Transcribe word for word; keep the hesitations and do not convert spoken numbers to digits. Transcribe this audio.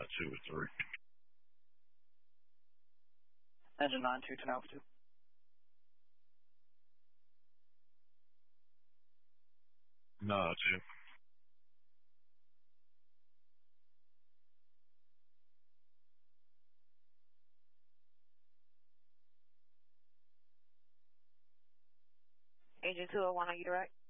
two or three. Engine nine two, ten Alpha two. No, two. Agent two oh one, are you direct?